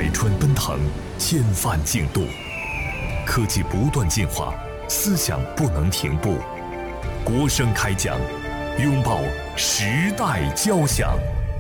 百川奔腾，千帆竞渡，科技不断进化，思想不能停步。国声开讲，拥抱时代交响。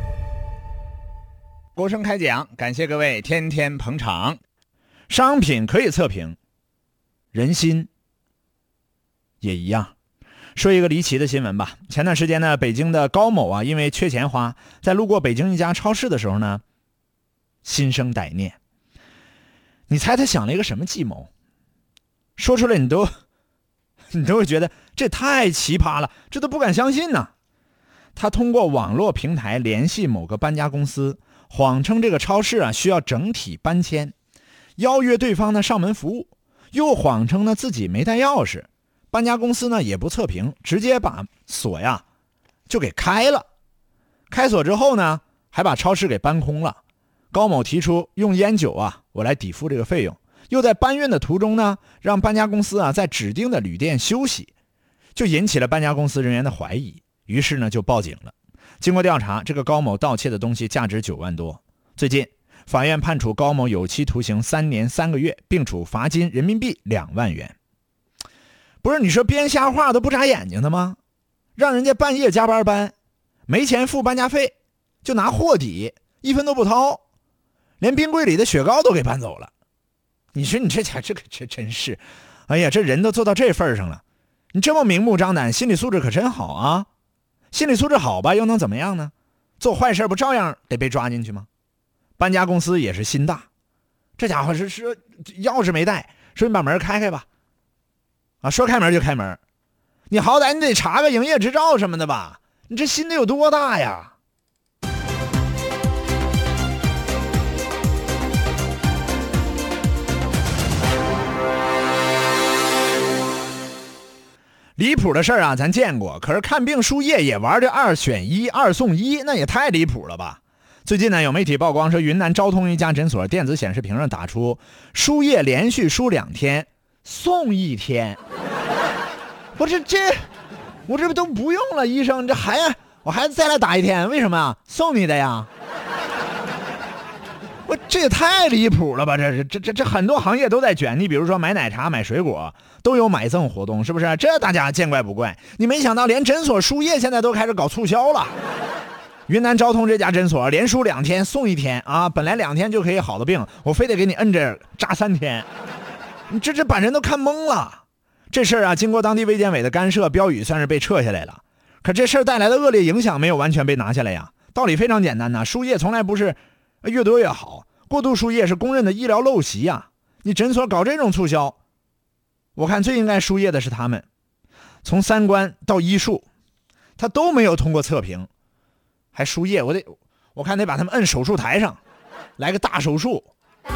国声开讲，感谢各位天天捧场。商品可以测评，人心也一样。说一个离奇的新闻吧。前段时间呢，北京的高某啊，因为缺钱花，在路过北京一家超市的时候呢，心生歹念。你猜他想了一个什么计谋？说出来你都会觉得这太奇葩了，这都不敢相信呢。他通过网络平台联系某个搬家公司，谎称这个超市啊需要整体搬迁，邀约对方呢上门服务，又谎称呢自己没带钥匙。搬家公司呢也不测评，直接把锁呀就给开了。开锁之后呢，还把超市给搬空了。高某提出用烟酒啊，我来抵付这个费用。又在搬运的途中呢，让搬家公司啊在指定的旅店休息，就引起了搬家公司人员的怀疑。于是呢就报警了。经过调查，这个高某盗窃的东西价值9万多。最近法院判处高某有期徒刑3年3个月，并处罚金人民币2万元。不是你说编瞎话都不眨眼睛的吗？让人家半夜加班搬，没钱付搬家费，就拿货抵，1分都不掏，连冰柜里的雪糕都给搬走了。你说你这真是，哎呀，这人都做到这份上了，你这么明目张胆，心理素质可真好啊！心理素质好吧，又能怎么样呢？做坏事不照样得被抓进去吗？搬家公司也是心大，这家伙是钥匙没带，说你把门开开吧。啊，说开门就开门，你好歹你得查个营业执照什么的吧？你这心得有多大呀？离谱的事儿啊，咱见过，可是看病输液也玩这2选1、2送1，那也太离谱了吧？最近呢，有媒体曝光说，云南昭通一家诊所电子显示屏上打出输液连续输2天送1天。我这都不用了，医生，我还再来打1天，为什么啊？送你的呀。这也太离谱了吧！这很多行业都在卷，你比如说买奶茶、买水果都有买赠活动，是不是？这大家见怪不怪。你没想到连诊所输液现在都开始搞促销了。云南昭通这家诊所连输2天送1天啊！本来2天就可以好的病，我非得给你摁着扎3天，你这把人都看懵了。这事儿啊，经过当地卫健委的干涉，标语算是被撤下来了。可这事儿带来的恶劣影响没有完全被拿下来呀。道理非常简单呐，输液从来不是越多越好，过度输液是公认的医疗陋习呀。你诊所搞这种促销，我看最应该输液的是他们。从3观到医术，他都没有通过测评，还输液，我看得把他们摁手术台上，来个大手术。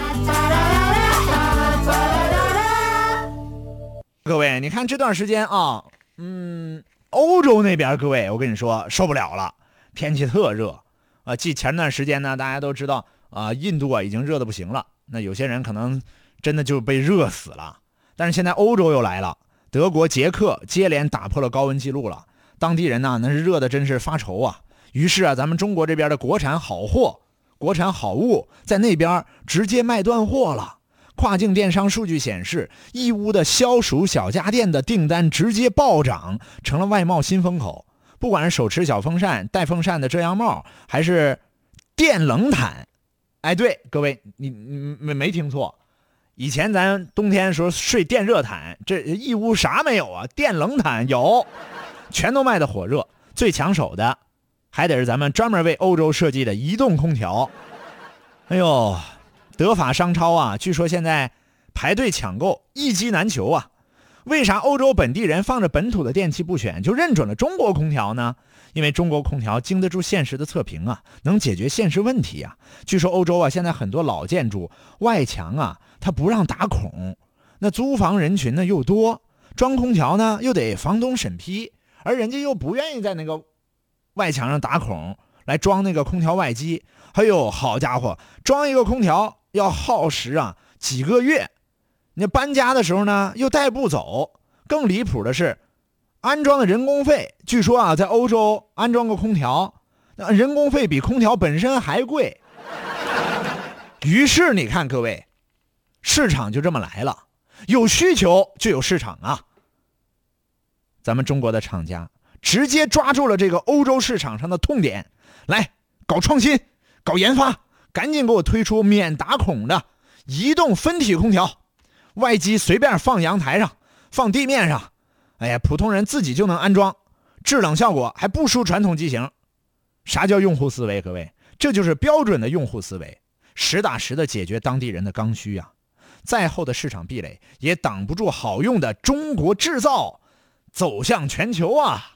各位，你看这段时间啊，欧洲那边各位，我跟你说受不了了，天气特热啊。前段时间呢，大家都知道啊，印度啊已经热得不行了，那有些人可能真的就被热死了。但是现在欧洲又来了，德国、捷克接连打破了高温记录了，当地人呢那是热的真是发愁啊。于是啊，咱们中国这边的国产好货、国产好物在那边直接卖断货了。跨境电商数据显示，义乌的消暑小家电的订单直接暴涨，成了外贸新风口。不管是手持小风扇、带风扇的遮阳帽，还是电冷毯，哎，对，各位，你没听错，以前咱冬天的时候睡电热毯，这义乌啥没有啊？电冷毯有，全都卖的火热。最抢手的还得是咱们专门为欧洲设计的移动空调。哎呦，德法商超啊，据说现在排队抢购，一机难求啊。为啥欧洲本地人放着本土的电器不选，就认准了中国空调呢？因为中国空调经得住现实的测评啊，能解决现实问题啊。据说欧洲啊，现在很多老建筑外墙啊，它不让打孔，那租房人群呢又多，装空调呢又得房东审批，而人家又不愿意在那个外墙上打孔来装那个空调外机。哎呦，好家伙，装一个空调要耗时啊几个月。你搬家的时候呢又带不走，更离谱的是安装的人工费，据说啊在欧洲安装个空调，那人工费比空调本身还贵。 于是你看各位，市场就这么来了，有需求就有市场啊。咱们中国的厂家直接抓住了这个欧洲市场上的痛点，来搞创新，搞研发，赶紧给我推出免打孔的移动分体空调，外机随便放阳台上，放地面上，哎呀，普通人自己就能安装，制冷效果还不输传统机型。啥叫用户思维？各位，这就是标准的用户思维，实打实的解决当地人的刚需啊。再厚的市场壁垒也挡不住好用的中国制造走向全球啊。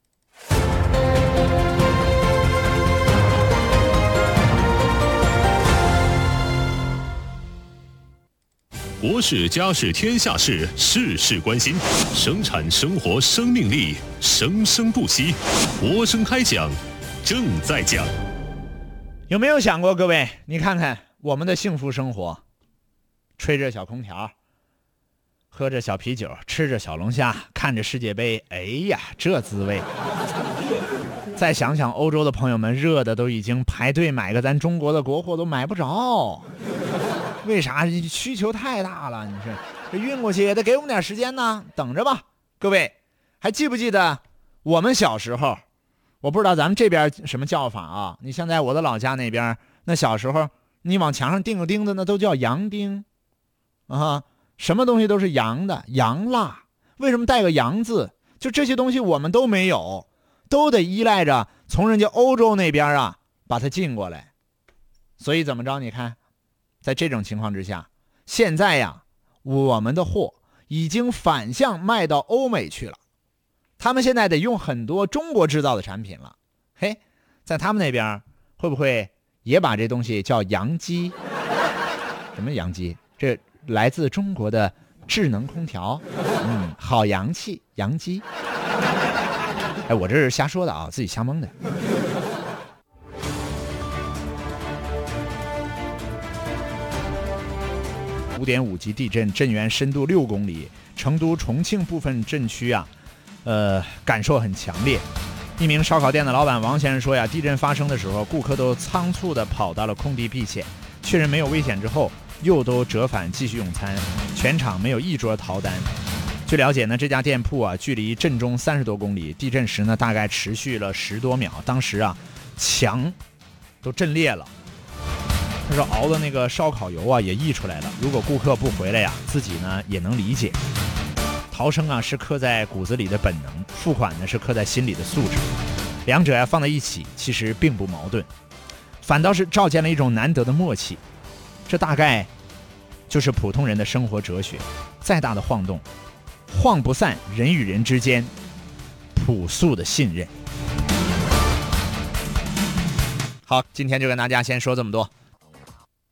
国事家事天下事，事事关心，生产生活生命力，生生不息。国声开讲，正在讲。 有没有想过各位，你看看我们的幸福生活，吹着小空调，喝着小啤酒，吃着小龙虾，看着世界杯，哎呀，这滋味。再想想欧洲的朋友们，热的都已经排队买个咱中国的国货都买不着。为啥？需求太大了，你说这运过去也得给我们点时间呢，等着吧。各位还记不记得我们小时候，我不知道咱们这边什么叫法啊，你像在我的老家那边，那小时候你往墙上钉个钉子，那都叫洋钉啊，什么东西都是洋的，洋蜡。为什么带个洋字？就这些东西我们都没有，都得依赖着从人家欧洲那边啊把它进过来。所以怎么着，你看在这种情况之下，现在呀，我们的货已经反向卖到欧美去了，他们现在得用很多中国制造的产品了。嘿，在他们那边会不会也把这东西叫洋机？什么洋机？这来自中国的智能空调，好洋气，洋机。哎，我这是瞎说的啊，自己瞎蒙的。5.5级地震，震源深度6公里，成都、重庆部分震区啊，感受很强烈。一名烧烤店的老板王先生说呀，地震发生的时候，顾客都仓促地跑到了空地避险，确认没有危险之后，又都折返继续用餐，全场没有一桌逃单。据了解呢，这家店铺啊，距离震中30多公里，地震时呢，大概持续了10多秒，当时啊，墙都震裂了。他说熬的那个烧烤油啊也溢出来了，如果顾客不回来呀，自己呢也能理解。逃生啊是刻在骨子里的本能，付款呢是刻在心里的素质，两者呀放在一起其实并不矛盾，反倒是照见了一种难得的默契。这大概就是普通人的生活哲学，再大的晃动，晃不散人与人之间朴素的信任。好，今天就跟大家先说这么多。